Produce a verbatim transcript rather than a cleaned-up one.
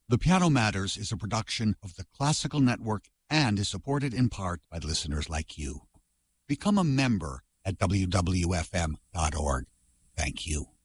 The Piano Matters is a production of the Classical Network and is supported in part by listeners like you. Become a member at W W F M dot org. Thank you.